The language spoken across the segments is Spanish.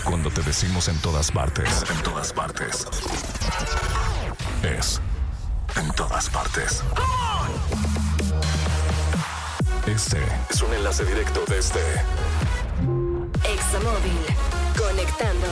Cuando te decimos en todas partes, en todas partes, es en todas partes. Este es un enlace directo desde Examóvil. Conectando.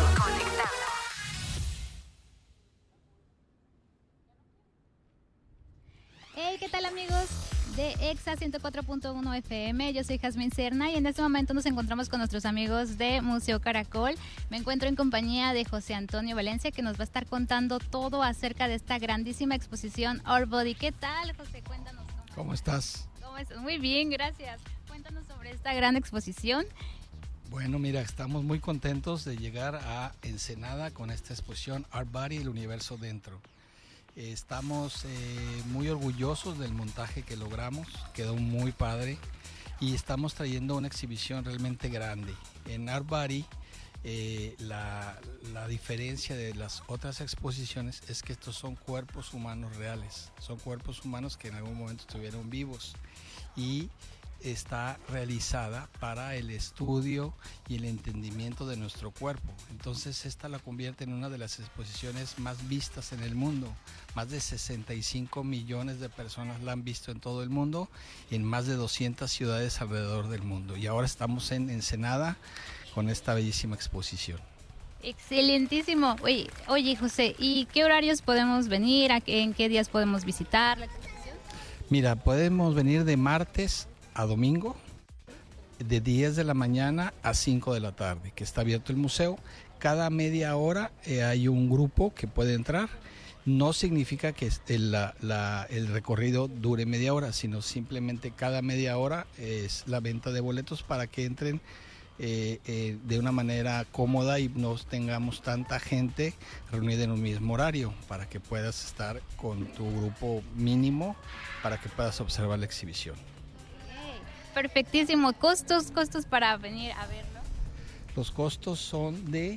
Hey, ¿qué tal, amigos de Exa 104.1 FM? Yo soy Jazmín Serna y en este momento nos encontramos con nuestros amigos de Museo Caracol. Me encuentro en compañía de José Antonio Valencia, que nos va a estar contando todo acerca de esta grandísima exposición Our Body. ¿Qué tal, José? Cuéntanos. ¿Cómo estás? ¿Cómo estás? Muy bien, gracias. Cuéntanos sobre esta gran exposición. Bueno, mira, estamos muy contentos de llegar a Ensenada con esta exposición Our Body, el universo dentro. Estamos muy orgullosos del montaje que logramos, quedó muy padre y estamos trayendo una exhibición realmente grande. En Our Body, la diferencia de las otras exposiciones es que estos son cuerpos humanos reales, son cuerpos humanos que en algún momento estuvieron vivos y está realizada para el estudio y el entendimiento de nuestro cuerpo. Entonces esta la convierte en una de las exposiciones más vistas en el mundo. Más de 65 millones de personas la han visto en todo el mundo, en más de 200 ciudades alrededor del mundo. Y ahora estamos en Ensenada con esta bellísima exposición. Excelentísimo. Oye, José, ¿y qué horarios podemos venir? ¿En qué días podemos visitar la exposición? Mira, podemos venir de martes a domingo, de 10 de la mañana a 5 de la tarde, que está abierto el museo. Cada media hora hay un grupo que puede entrar. No significa que el recorrido dure media hora, sino simplemente cada media hora es la venta de boletos para que entren de una manera cómoda y no tengamos tanta gente reunida en un mismo horario, para que puedas estar con tu grupo mínimo, para que puedas observar la exhibición. Perfectísimo. ¿Costos para venir a verlo? Los costos son de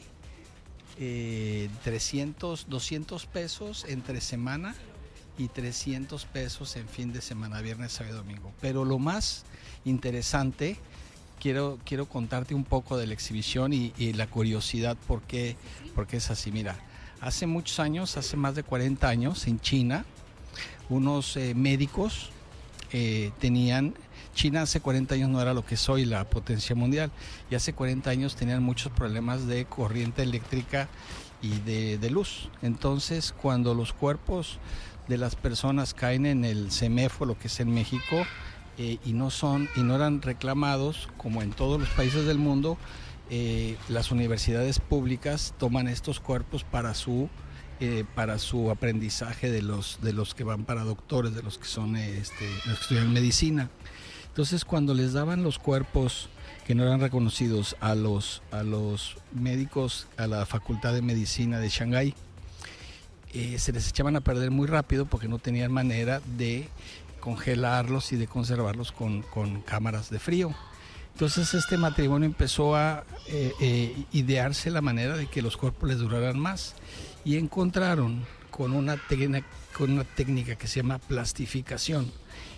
200 pesos entre semana y 300 pesos en fin de semana, viernes, sábado y domingo. Pero lo más interesante, quiero contarte un poco de la exhibición y la curiosidad por qué es así. Mira, hace muchos años, hace más de 40 años, en China, unos médicos China hace 40 años no era lo que es hoy, la potencia mundial, y hace 40 años tenían muchos problemas de corriente eléctrica y de luz. Entonces, cuando los cuerpos de las personas caen en el CEMEFO, lo que es en México, y no eran reclamados, como en todos los países del mundo, las universidades públicas toman estos cuerpos para su aprendizaje de los que van para doctores, de los que son los que estudian medicina. Entonces, cuando les daban los cuerpos que no eran reconocidos a los médicos, a la Facultad de Medicina de Shanghái, se les echaban a perder muy rápido porque no tenían manera de congelarlos y de conservarlos con cámaras de frío. Entonces este matrimonio empezó a idearse la manera de que los cuerpos les duraran más y encontraron con una técnica que se llama plastificación.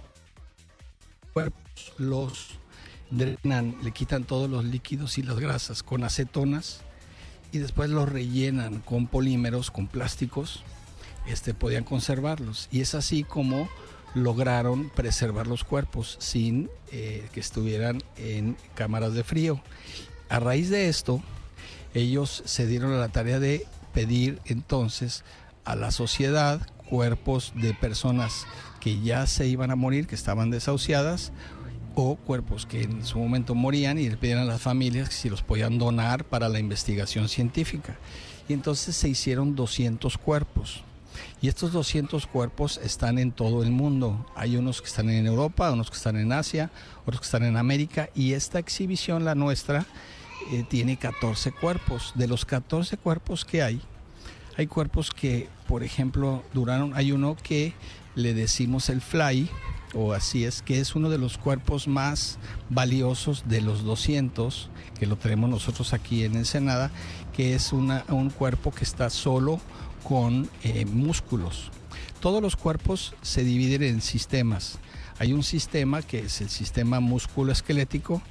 Cuerpos los drenan, le quitan todos los líquidos y las grasas con acetonas y después los rellenan con polímeros, con plásticos, podían conservarlos. Y es así como lograron preservar los cuerpos sin que estuvieran en cámaras de frío. A raíz de esto, ellos se dieron a la tarea de pedir entonces a la sociedad cuerpos de personas que ya se iban a morir, que estaban desahuciadas, o cuerpos que en su momento morían, y le pedían a las familias que si los podían donar para la investigación científica. Y entonces se hicieron 200 cuerpos. Y estos 200 cuerpos están en todo el mundo. Hay unos que están en Europa, unos que están en Asia, otros que están en América. Y esta exhibición, la nuestra, tiene 14 cuerpos. De los 14 cuerpos que hay cuerpos que, por ejemplo, hay uno que le decimos el Fly, o así es, que es uno de los cuerpos más valiosos de los 200, que lo tenemos nosotros aquí en Ensenada, que es un cuerpo que está solo con músculos. Todos los cuerpos se dividen en sistemas. Hay un sistema que es el sistema musculoesquelético,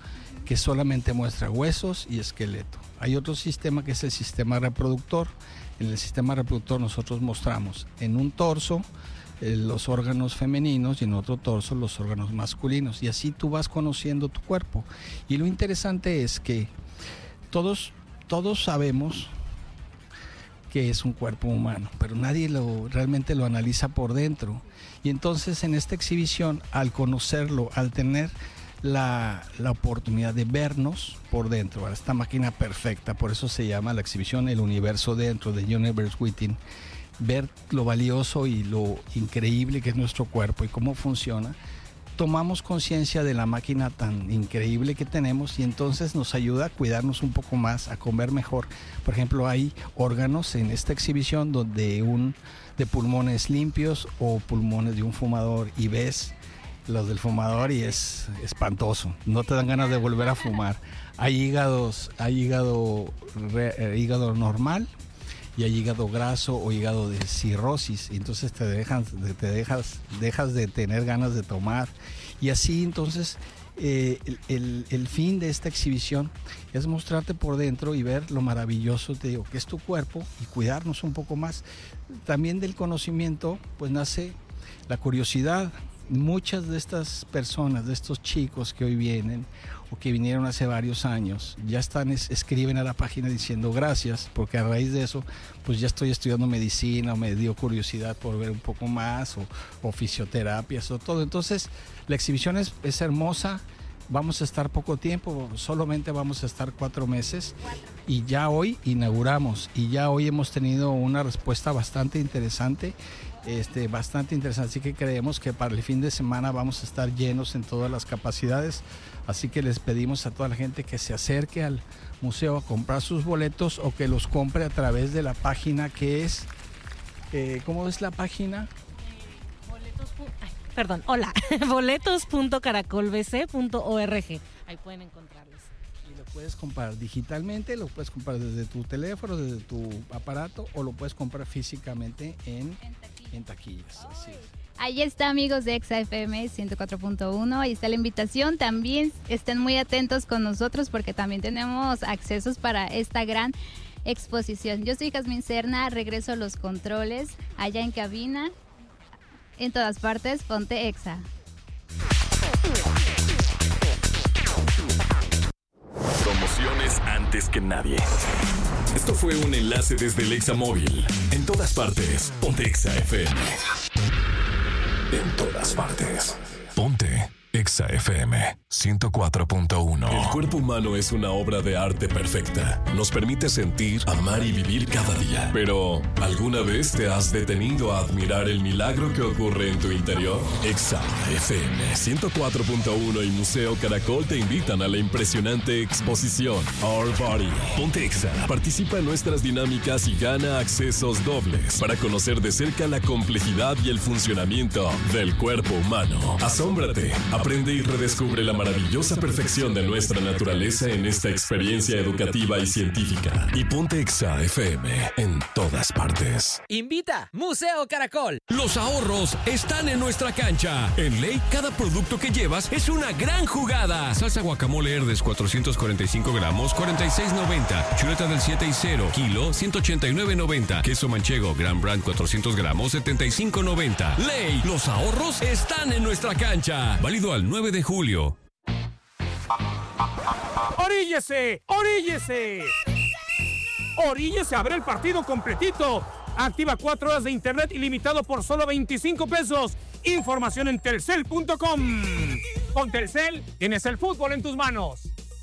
que solamente muestra huesos y esqueleto. Hay otro sistema que es el sistema reproductor. En el sistema reproductor nosotros mostramos en un torso los órganos femeninos y en otro torso los órganos masculinos, y así tú vas conociendo tu cuerpo. Y lo interesante es que todos sabemos que es un cuerpo humano, pero nadie realmente lo analiza por dentro. Y entonces en esta exhibición, al conocerlo, al tener la oportunidad de vernos por dentro, esta máquina perfecta, por eso se llama la exhibición El Universo Dentro, de Universe Within, ver lo valioso y lo increíble que es nuestro cuerpo y cómo funciona, tomamos conciencia de la máquina tan increíble que tenemos, y entonces nos ayuda a cuidarnos un poco más, a comer mejor. Por ejemplo, hay órganos en esta exhibición de pulmones limpios o pulmones de un fumador, y ves los del fumador y es espantoso, no te dan ganas de volver a fumar. Hay hígado normal y hay hígado graso o hígado de cirrosis, y entonces dejas de tener ganas de tomar. Y así entonces el fin de esta exhibición es mostrarte por dentro y ver lo maravilloso, te digo, que es tu cuerpo, y cuidarnos un poco más. También del conocimiento pues nace la curiosidad. Muchas de estas personas, de estos chicos que hoy vienen o que vinieron hace varios años, ya escriben a la página diciendo gracias, porque a raíz de eso pues ya estoy estudiando medicina, o me dio curiosidad por ver un poco más, o fisioterapias o todo. Entonces la exhibición es hermosa. Vamos a estar poco tiempo, solamente vamos a estar 4 meses, y ya hoy inauguramos, y ya hoy hemos tenido una respuesta bastante interesante, así que creemos que para el fin de semana vamos a estar llenos en todas las capacidades, así que les pedimos a toda la gente que se acerque al museo a comprar sus boletos, o que los compre a través de la página que es, ¿cómo es la página? boletos.caracolbc.org. Ahí pueden encontrarlos. Y lo puedes comprar digitalmente, lo puedes comprar desde tu teléfono, desde tu aparato, o lo puedes comprar físicamente en taquillas. Así es. Ahí está, amigos de Exa FM 104.1, ahí está la invitación. También estén muy atentos con nosotros, porque también tenemos accesos para esta gran exposición. Yo soy Jazmín Serna, regreso a los controles allá en cabina. En todas partes, ponte Exa. Promociones antes que nadie. Esto fue un enlace desde el Exa Móvil. En todas partes, ponte Exa FM. En todas partes, ponte Exa FM 104.1. El cuerpo humano es una obra de arte perfecta. Nos permite sentir, amar y vivir cada día. Pero, ¿alguna vez te has detenido a admirar el milagro que ocurre en tu interior? Exa FM 104.1 y Museo Caracol te invitan a la impresionante exposición Our Body. Ponte Exa. Participa en nuestras dinámicas y gana accesos dobles para conocer de cerca la complejidad y el funcionamiento del cuerpo humano. Asómbrate, aprende y redescubre la maravillosa perfección de nuestra naturaleza en esta experiencia educativa y científica. Y ponte Exa FM en todas partes. Invita Museo Caracol. Los ahorros están en nuestra cancha. En Ley, cada producto que llevas es una gran jugada. Salsa guacamole Herdes 445 gramos, 46.90. Chuleta del 7 y 0, kilo, 189.90. Queso manchego Gran Brand 400 gramos, 75.90. Ley, los ahorros están en nuestra cancha. Válido al 9 de julio. ¡Oríllese! ¡Oríllese! ¡Oríllese a ver el partido completito! Activa 4 horas de internet ilimitado por solo 25 pesos. Información en telcel.com. Con Telcel tienes el fútbol en tus manos.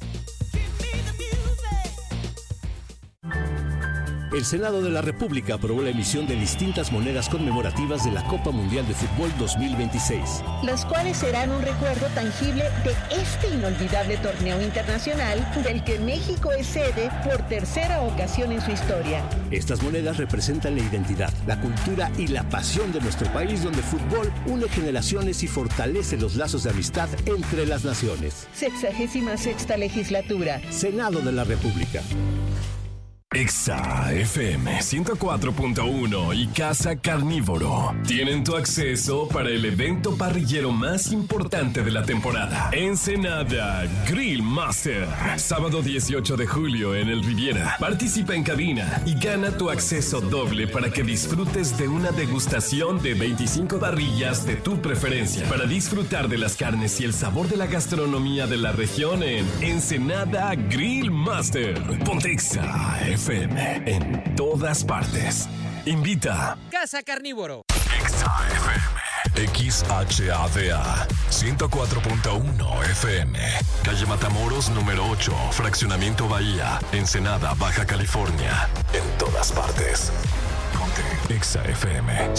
El Senado de la República aprobó la emisión de distintas monedas conmemorativas de la Copa Mundial de Fútbol 2026. Los cuales serán un recuerdo tangible de este inolvidable torneo internacional del que México es sede por tercera ocasión en su historia. Estas monedas representan la identidad, la cultura y la pasión de nuestro país, donde el fútbol une generaciones y fortalece los lazos de amistad entre las naciones. 66ª legislatura. Senado de la República. Exa FM 104.1 y Casa Carnívoro tienen tu acceso para el evento parrillero más importante de la temporada. Ensenada Grill Master. Sábado 18 de julio en el Riviera. Participa en cabina y gana tu acceso doble para que disfrutes de una degustación de 25 parrillas de tu preferencia. Para disfrutar de las carnes y el sabor de la gastronomía de la región en Ensenada Grill Master. Ponte Exa FM en todas partes. Invita Casa Carnívoro. Exa FM. XHADA 104.1 FM. Calle Matamoros número 8, Fraccionamiento Bahía, Ensenada, Baja California. En todas partes. Ponte Exa FM.